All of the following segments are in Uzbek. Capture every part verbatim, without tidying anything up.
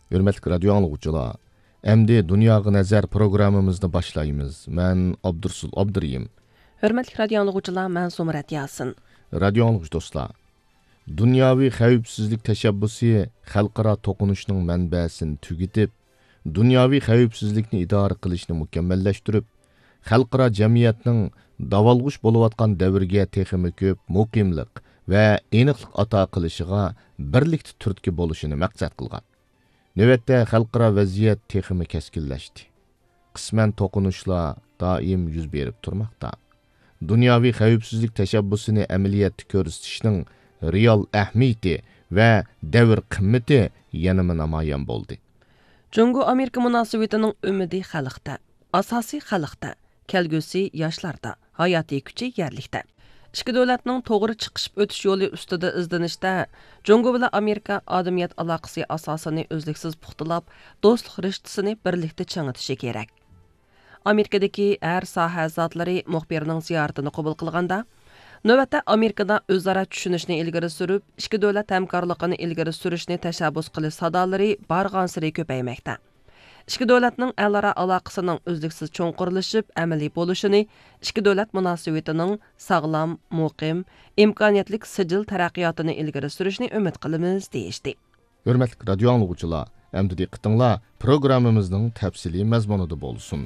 Hürmetli radyo anlıqçılar, əmdi Dünyaya Nəzər proqramımızını başlayımız. Mən Abdursul Abduriyim. Hürmetli radyo anlıqçılar, mən Sumrat Yasin. Radyo anlıqçı dostlar, Dünyavi xəvfsizlik təşəbbüsü xalqara toqunuşның mənbəsini tügitib, dünyavi xəvfsizlikni idare qilishni mükəmməlləşdirib, xalqara cəmiyyətning davalğuş bolayotgan davrga texmi ko'p muqimlik və aniqlik ato qilishiga birlikda turtki bo'lishini maqsad qilgan. Növətdə xalqara vəziyyət texmi keskinləşdi. Qismən toqunuşlar daim yüz berib turmaqda. Dünyavi xəvfsizlik təşəbbüsünü əməliyyatda ko'rsatishning real əhmiyeti və davr qimmati yanımı namoyon bo'ldi. Jungo-Amerika münasibətinin ümidi xalqda, asosiy xalqda, kelgusi yoshlarda, hayotiy kuchi yerlikda. İki davlatning to'g'ri chiqishib o'tish yo'li ustida izlanishda, Jungo bilan Amerika odamiyat aloqasi asosini uzluksiz puxtalab, do'stlik rishtasini birlikda chang'itishi kerak. Amerikadagi har soha zotlari muxbirning ziyoratini qabul qilganda, navbatda Amerikada o'zaro tushunishni ilgari surib, ikki davlat hamkorligini ilgari surishni tashabbus qilish sadolari barg'ansiri ko'paymoqda. İki davlatning o'zaro aloqasining uzluksiz cho'nqurlashib, amaliy bo'lishini, ikki davlat munosabatining sog'lom, muqim, imkoniyatli sijil taraqqiyotini ilgari surishni umid qilamiz deyishdi. Hürmetli radyo anlıqçılar, əmdi diqqətinizlər proqramımızın təfsili məzmununda bolsun.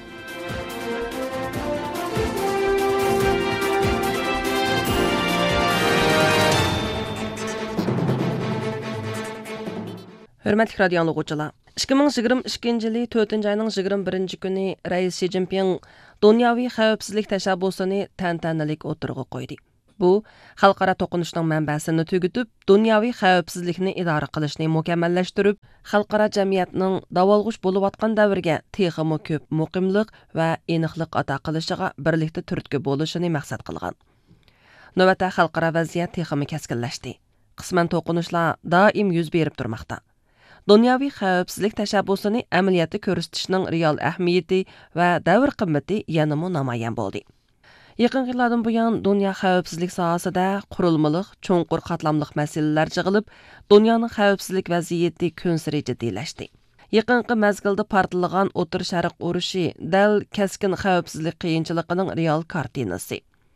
Hürmetli radyo anlıqçılar, ikki ming yigirma ikkinchi yili to'rtinchi oyning yigirma birinchi kuni Rais Xi Jinping dunyoviy xavfsizlik tashabbusini tantanalik o'tirg'i qo'ydi. Bu, xalqaro to'qinishning manbasini tugitib, dunyoviy xavfsizlikni idora qilishni mukammallashtirib, xalqaro jamiyatning davolg'ush bo'layotgan davrga texmi ko'p muqimlik va aniqlik ato qilishiga birlikda turtki bo'lishini maqsad qilgan. Navbatda xalqaro vaziyat texmi keskinlashdi. Qisman to'qinishlar doim yuz berib turmoqda. Dunyoviy xavfsizlik tashabbusini amaliyotda ko'rsatishning real ahamiyati va davr qimmati yanama namoyon bo'ldi. Yaqin yillardan buyon dunyo xavfsizlik sohasida qurilmaliq, cho'nqur qatlamliq masalalar jig'ilib, dunyoning xavfsizlik vaziyati kun sari jiddiylashdi. Yaqinqi mezgilda portlagan O'tir Sharq urushi dal keskin xavfsizlik qiyinchiligining real kartinasi.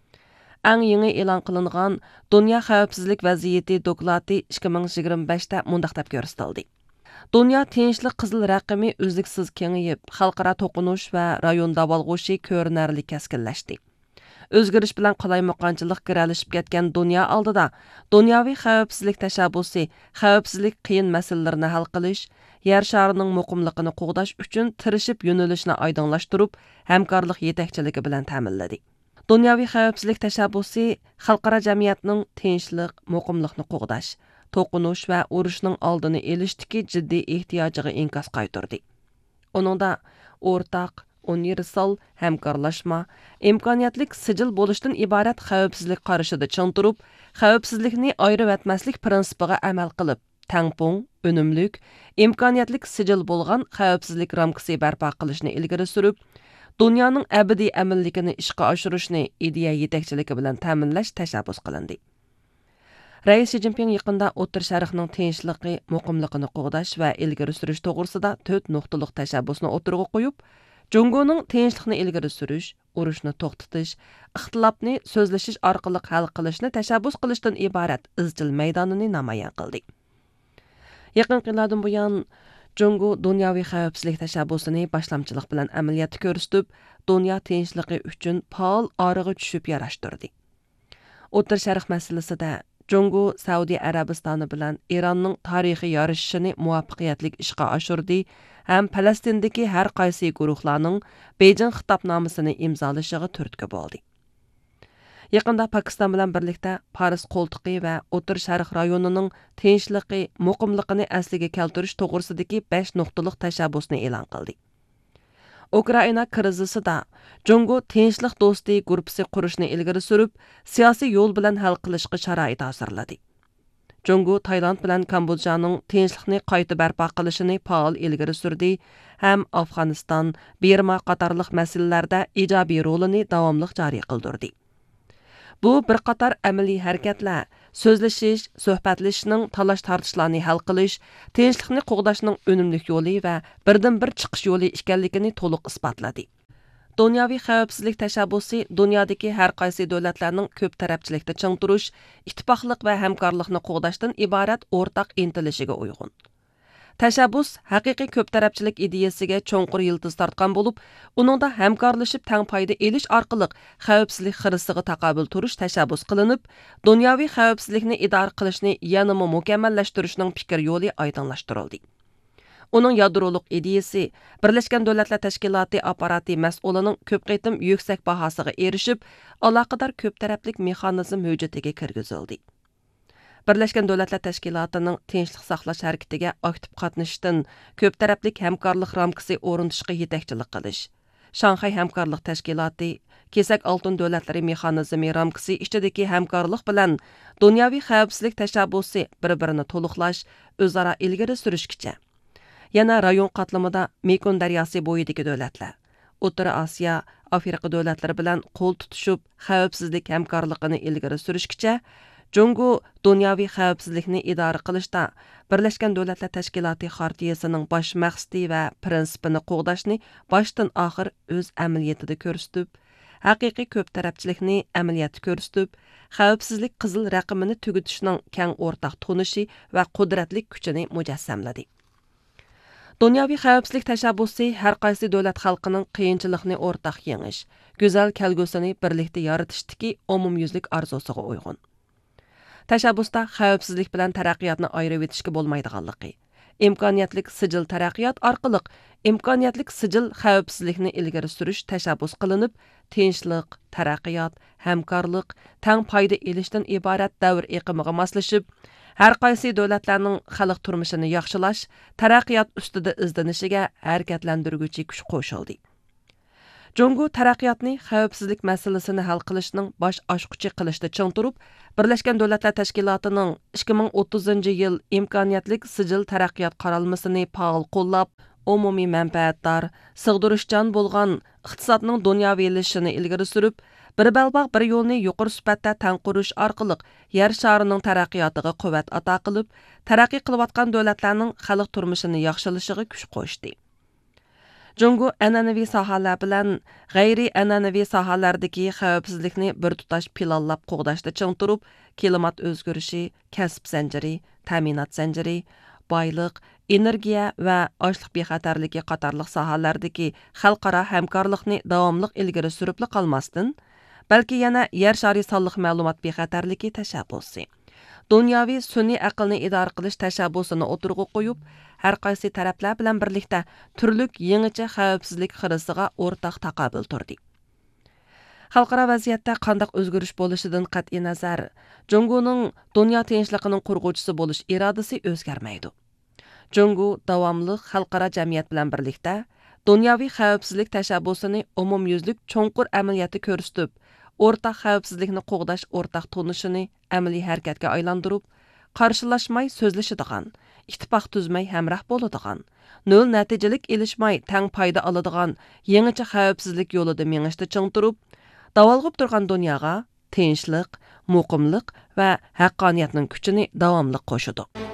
Eng yangi e'lon qilingan Dunyo xavfsizlik vaziyati doklati ikki ming yigirma beshda mundaq deb ko'rsatildi. Dunyo tinchlik qizil raqami uzluksiz kengayib, xalqaro to'qinish va rayon davolg'ushi ko'rinarli keskinlashdi. O'zgarish bilan qalaymoqonchilik giralishib ketgan dunyo oldida dunyoviy xavfsizlik tashabbusi, xavfsizlik qiyin masalalarni hal qilish, yer sharining muqimligini qo'g'dash uchun tirishib yo'nalishni oydinlashtirib, hamkorlik yetakchiligi bilan ta'minladi. Dunyoviy xavfsizlik tashabbusi xalqaro jamiyatning tinchlik, muqimlikni qo'g'dash, to'qinish va urushning oldini olishdagi jiddiy ehtiyojiga inkas qaytardi. Uningda o'rtaq, universal hamkorlashma, imkoniyatli sijil bo'lishdan iborat xavfsizlik qarashida ching turib, xavfsizlikni ayirib etmaslik prinsipiga amal qilib, tangpung, unumlik, imkoniyatli sijil bo'lgan xavfsizlik ramkasi barpo qilishni ilgari surib, dunyoning abadiy amilligini ishga oshirishni ideya yetakchiligi bilan ta'minlash tashabbus qilindi. Rais Xi Jinping yaqinda O'tir Sharqning tinchligi, muqimligini qo'g'dash va ilgari surish to'g'risida to'rt nuqtaliq tashabbusni o'tirg'i qo'yib, Jungoning tinchlikni ilgari surish, urushni to'xtatish, ixtilofni so'zlashish orqali hal qilishni tashabbus qilishdan iborat izchil maydonini namoyon qildi. Yaqin yillardan buyon Jungo dunyoviy xavfsizlik tashabbusini boshlamchilik bilan amaliyotga ko'rsatib, dunyo tinchligi uchun faol orig'i tushib yarashtirdi. O'tir Sharq masalasida Jungo Saudiya Arabistoni bilan Eronning tarixiy yarashishini muvaffaqiyatli ishga oshirdi, ham Falastindagi har qaysi guruhlarning Beijing xitobnomasini imzolashiga turtki bo'ldi. Yaqinda Pokiston bilan birlikda Paris qo'ltiqi va O'tir Sharq rayonining tinchligi, muqimligini asliga keltirish to'g'risidagi besh nuqtaliq tashabbusni e'lon qildi. Ukraina krizisida Jungo tinchlik do'sti guruhi qurishni ilgari surib, siyosiy yo'l bilan hal qilishga sharoit hozirladi. Jungo Tayland bilan Kambodjaning tinchlikni qayta barpo qilishini faol ilgari surdi, ham Afg'oniston, Birma qatorliq masalalarda ijobiy rolini davomli joriy qildirdi. Bu bir qator amaliy harakatlar so'zlashish, suhbatlashishning talash-tartishlarni hal qilish, tinchlikni qo'g'dashning unumli yo'li va birdan-bir chiqish yo'li ekanligini to'liq isbotladi. Dunyoviy xavfsizlik tashabbusi dunyodagi har qaysi davlatlarning ko'p tarafchilikda ching turish, ittifoqlik va hamkorlikni qo'g'dashdan iborat o'rtaq intilishiga uyg'un. Tashabbus haqiqiy ko'p tarafchilik ideyasiga cho'nqur yildiz tortgan bo'lib, uningda hamkorlashib tang foyda elish orqali xavfsizlik xirisiga taqobil turish tashabbus qilinib, dunyoviy xavfsizlikni idora qilishni yanada mukammallashtirishning fikr yo'li oydinlashtirildi. Uning yadroliq ideyasi Birlashgan Davlatlar Tashkiloti apparati mas'ulining ko'p qitim yuksak bahosiga erishib, aloqador ko'p taraflik mexanizm mavjudiga kirgizildi. Birlashgan Davlatlar Tashkilotining tinchlik saqlash harakatiga aktiv qatnashishdan ko'p taraflik hamkorlik ramkasi o'rnatishga yetakchilik qilish. Shanxay hamkorlik tashkiloti kesak oltin davlatlari mexanizmi ramkasi ichidagi hamkorlik bilan dunyoviy xavfsizlik tashabbusi bir-birini to'liqlash, o'zaro ilgari surishgacha. Yana rayon qatlamida Mekong daryosi bo'yidagi davlatlar, O'rta Osiyo, Afrika davlatlari bilan qo'l tutishib, xavfsizlik hamkorligini ilgari surishgacha Jungo dunyoviy xavfsizlikni idora qilishda Birlashgan Davlatlar Tashkiloti xartiyasining bosh maqsadi va prinsipini qo'g'dashni boshdan oxir o'z amaliyotida ko'rsatib, haqiqiy ko'p tarafchilikni amaliyotda ko'rsatib, xavfsizlik qizil raqamini tugatishning keng o'rtaq tonishi va qudratli kuchini mujassamladi. Dunyoviy xavfsizlik tashabbusi har qaysi davlat xalqining qiyinchilikni o'rtaq yengish, go'zal kelgusini birlikda yaratishdagi umumyuzlik orzusiga uyg'un. Tashabbusda xavfsizlik bilan taraqqiyotni ayirib etishga bo'lmaydiganligi, imkoniyatlik sijil taraqqiyot orqali imkoniyatlik sijil xavfsizlikni ilgari surish tashabbus qilinib, tinchlik, taraqqiyot, hamkorlik, tang foyda elishdan iborat davr iqimiga moslashib, har qaysi davlatlarning xalq turmushini yaxshilash, taraqqiyot ustida izlanishiga harakatlantiruvchi kuch qo'shildi. Jungo taraqqiyotni xavfsizlik masalasini hal qilishning bosh ochquchi qilishda ching turib, Birlashgan Davlatlar Tashkilotining ikki ming o'ttizinchi yil imkoniyatlik sijil taraqqiyot qaralmasini faol qo'llab, umumiy manfaatdor, sig'dirishchan bo'lgan iqtisodning dunyoviylashishini ilgari surib, bir balbaq bir yo'lni yuqori sifatda tang qurish orqali yer sharining taraqqiyotiga quvvat ato qilib, taraqqiy qilayotgan davlatlarning xalq turmushini yaxshilashiga kuch qo'shdi. Jungo an'anaviy sohalar bilan g'ayri an'anaviy sohalardagi xavfsizlikni bir tutash planlab qo'g'dashda ching turib, klimat o'zgarishi, kasb zanjiri, ta'minot zanjiri, boyliq, energiya va ochliq bexatarligi qatorliq sohalardagi xalqaro hamkorlikni davomli ilgari surib qolmasdan, balki yana yer shari sonliq ma'lumot bexatarligi tashabbusi, dunyoviy sun'iy aqlni idora qilish tashabbusini o'tirg'i qo'yib, har qaysi taraflar bilan birlikda turlik yangicha xavfsizlik xirisiga o'rtaq taqobil turdi. Xalqaro vaziyatda qandaq o'zgarish bo'lishidan qat'iy nazar, Jungoning dunyo tinchligining qurg'uvchisi bo'lish irodasi o'zgarmaydi. Jungo davomli xalqaro jamiyat bilan birlikda dunyoviy xavfsizlik tashabbusini umumyuzlik cho'nqur amaliyotda ko'rsatib, o'rtaq xavfsizlikni qo'g'dash o'rtaq tunishini amaliy harakatga aylantirib, qarshilashmay so'zlashadigan, ittifoq tuzmay hamroh bo'ladigan, nol natijalik elishmay tang foyda oladigan yangicha xavfsizlik yo'lida mengishda ching turib, davolg'ib turgan dunyoga tinchlik, muqimlik va haqqoniyatning kuchini davomli qo'shadi.